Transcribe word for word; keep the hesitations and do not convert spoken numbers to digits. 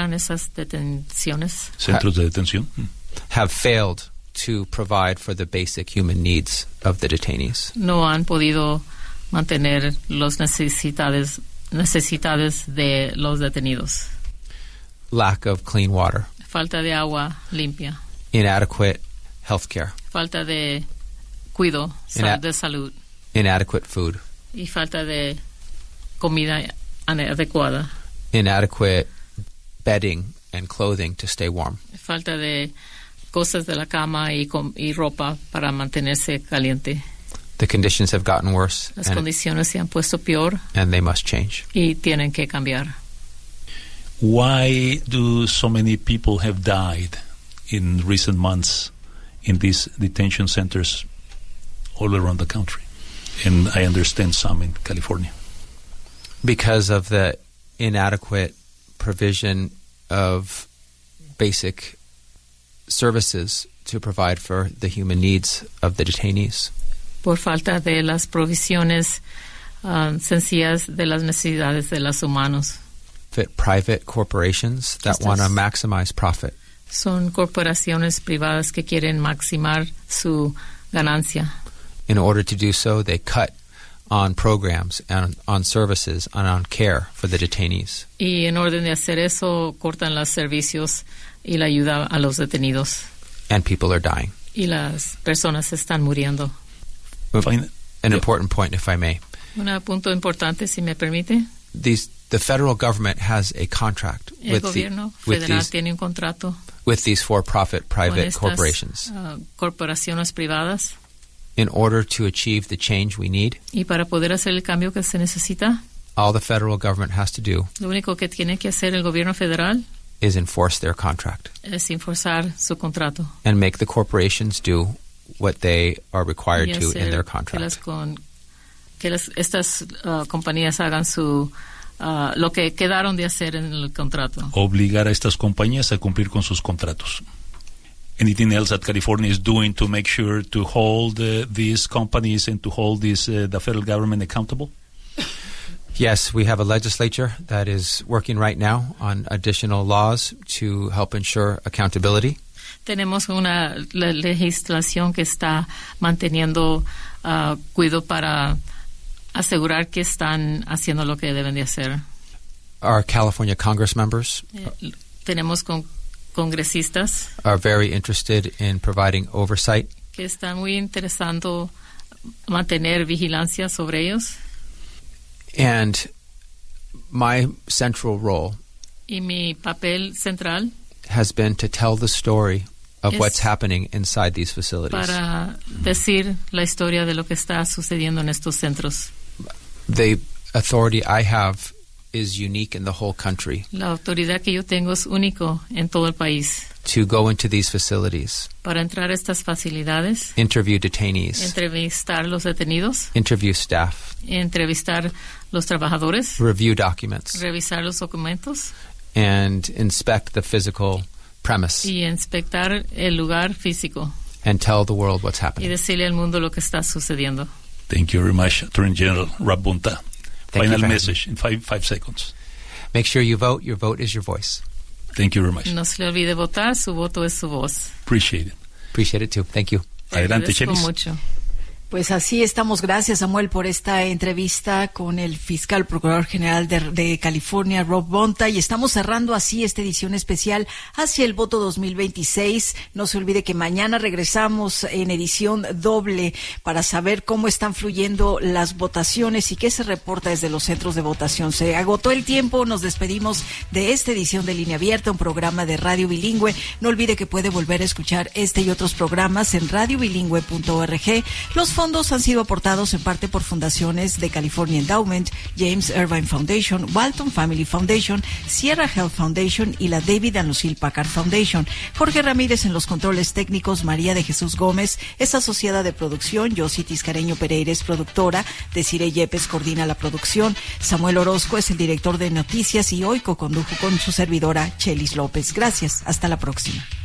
cierran esas detenciones. Centros de detención. Have failed to provide for the basic human needs of the detainees. No han podido mantener las necesidades necesidades de los detenidos. Lack of clean water. Falta de agua limpia. Inadequate health care. Falta de cuidado Ina- de salud. Inadequate food. Y falta de comida adecuada. Inadequate bedding and clothing to stay warm. Falta de cosas de la cama y, com- y ropa para mantenerse caliente. The conditions have gotten worse, Las and, condiciones se han puesto peor and they must change. y tienen que cambiar. Why do so many people have died in recent months in these detention centers all around the country? And I understand some in California. Because of the inadequate provision of basic services to provide for the human needs of the detainees. Por falta de las provisiones uh, sencillas de las necesidades de los humanos. Private corporations that Estas want to maximize profit. Son corporaciones privadas que quieren maximar su ganancia. In order to do so, they cut on programs and on services and on care for the detainees. Y en orden de hacer eso, cortan los servicios y la ayuda a los detenidos. And people are dying. Y las personas están muriendo. Fine. An Yeah. important point, if I may. Un punto importante, si me permite. These, the federal government has a contract El with, gobierno the, with, federal these, tiene un contrato with these for-profit con private estas corporations. uh, corporaciones privadas. In order to achieve the change we need, Y para poder hacer el cambio que se necesita, all the federal government has to do lo único que tiene que hacer el gobierno federal is enforce their contract es enforzar su contrato. and make the corporations do what they are required Y to in hacer their que, las contract. con, que las, estas uh, compañías hagan su uh, lo que quedaron de hacer en el contrato. Obligar a estas compañías a cumplir con sus contratos. Anything else that California is doing to make sure to hold uh, these companies and to hold this, uh, the federal government accountable? Yes, we have a legislature that is working right now on additional laws to help ensure accountability. Tenemos una le- legislación que está manteniendo uh, cuidado para asegurar que están haciendo lo que deben de hacer. Our California Congress members Eh, tenemos con, congresistas are very interested in providing oversight que están muy interesando mantener vigilancia sobre ellos. and my central role Y mi papel central has been to tell the story of Es what's happening inside these facilities. para decir la historia de lo que está sucediendo en estos centros. The authority I have is unique in the whole country La autoridad que yo tengo es único en todo el país. to go into these facilities, Para entrar a estas facilidades, interview detainees, entrevistar a los detenidos, interview staff, entrevistar los trabajadores, review documents, revisar los documentos and inspect the physical premise y inspectar el lugar físico and tell the world what's y happening. decirle al mundo lo que está sucediendo. Thank you very much, Attorney General Rob Bonta. Thank you Final for having message in five, five seconds. Make sure you vote. Your vote is your voice. Thank you very much. No se le olvide votar, su voto es su voz. Appreciate it. Appreciate it too. Thank you. Te Adelante, agradezco Chelis. mucho. Pues así estamos. Gracias, Samuel, por esta entrevista con el fiscal procurador general de, de California, Rob Bonta, y estamos cerrando así esta edición especial hacia el voto dos mil veintiséis. No se olvide que mañana regresamos en edición doble para saber cómo están fluyendo las votaciones y qué se reporta desde los centros de votación. Se agotó el tiempo, nos despedimos de esta edición de Línea Abierta, un programa de radio bilingüe. No olvide que puede volver a escuchar este y otros programas en radio bilingüe punto org. Los fondos han sido aportados en parte por fundaciones de California Endowment, James Irvine Foundation, Walton Family Foundation, Sierra Health Foundation y la David and Lucille Packard Foundation. Jorge Ramírez en los controles técnicos, María de Jesús Gómez es asociada de producción, Yossi Tiscareño Pereira es productora, Desiree Yepes coordina la producción, Samuel Orozco es el director de noticias y hoy co-condujo con su servidora Chelis López. Gracias, hasta la próxima.